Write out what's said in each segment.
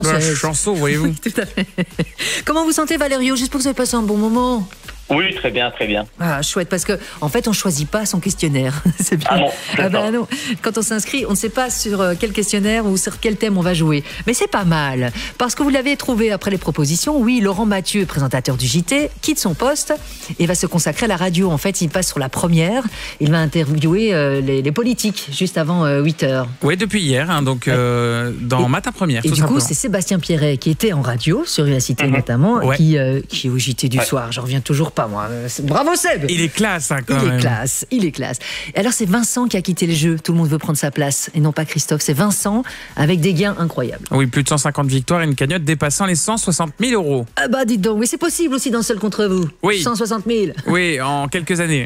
Chanson, voyez-vous. Oui, tout à fait. Comment vous sentez, Valerio? J'espère que vous avez passé un bon moment. Oui, très bien, très bien. Ah, chouette, parce que en fait, on choisit pas son questionnaire. C'est bien. Ah non, c'est ça. Non. Quand on s'inscrit, on ne sait pas sur quel questionnaire ou sur quel thème on va jouer. Mais c'est pas mal, parce que vous l'avez trouvé après les propositions. Oui, Laurent Mathieu, présentateur du JT, quitte son poste et va se consacrer à la radio. En fait, il passe sur la première. Il va interviewer les politiques juste avant 8h. Oui, depuis hier, donc dans Matin Première. Et tout du coup, simplement. c'est Sébastien Pierret qui était en radio sur la Cité notamment, Ouais. qui est au JT du soir. J'en reviens toujours pas, moi. Bravo Seb. Il est classe, quand Il même. est classe. Et alors, c'est Vincent qui a quitté le jeu. Tout le monde veut prendre sa place. Et non pas Christophe. C'est Vincent avec des gains incroyables. Oui, plus de 150 victoires et une cagnotte dépassant les 160 000 euros. Ah bah, dites donc. Mais c'est possible aussi dans Seul contre vous. Oui. 160 000. Oui, en quelques années.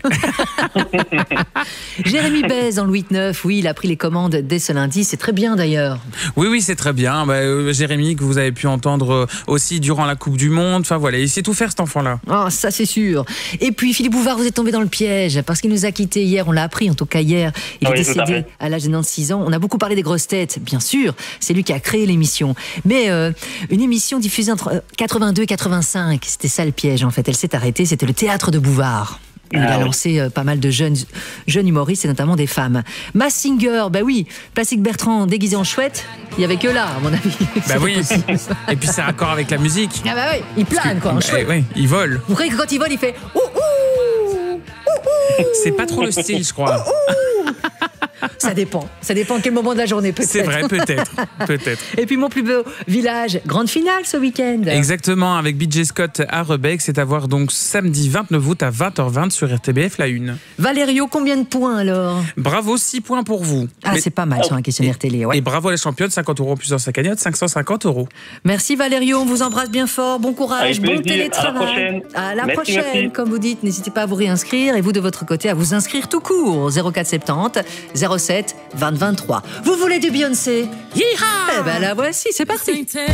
Jérémy Bez dans le 8-9. Oui, il a pris les commandes dès ce lundi. C'est très bien d'ailleurs. Oui, c'est très bien. Jérémy, que vous avez pu entendre aussi durant la Coupe du Monde. Enfin voilà, il sait tout faire cet enfant-là. Oh, ça c'est sûr. Et puis Philippe Bouvard, vous êtes tombé dans le piège parce qu'il nous a quittés hier. On l'a appris, en tout cas hier. Il est Oui, tout à décédé fait. à l'âge de 96 ans. On a beaucoup parlé des grosses têtes, bien sûr. C'est lui qui a créé l'émission. Mais une émission diffusée entre 82 et 85. C'était ça le piège en fait. Elle s'est arrêtée. C'était le théâtre de Bouvard. Il a lancé pas mal de jeunes humoristes et notamment des femmes. Mass Singer, bah oui, Plastique Bertrand déguisé en chouette, il y avait que là, à mon avis. Bah C'est oui. possible, ça. Et puis c'est raccord avec la musique. Ah bah oui, il plane quoi, en chouette. Oui, il vole. Vous croyez que quand il vole, il fait ouh ouh. C'est pas trop le style, je crois. Ça dépend à quel moment de la journée peut-être. C'est vrai, peut-être. Et puis mon plus beau village, grande finale ce week-end. Exactement, avec BJ Scott à Rebec. C'est à voir donc samedi 29 août à 20h20 sur RTBF La Une. Valerio, combien de points alors? Bravo, 6 points pour vous. Ah, c'est pas mal sur un questionnaire télé. Ouais. Et bravo à la championne, 50 € plus dans sa cagnotte, 550 €. Merci Valerio, on vous embrasse bien fort. Bon courage, Avec bon plaisir. télétravail. À la prochaine. À la Merci, prochaine, merci. comme vous dites. N'hésitez pas à vous réinscrire et vous de votre côté à vous inscrire tout court. 0470 07 20 23. Vous voulez du Beyoncé? Yeehaw! Eh ben la voici, c'est parti.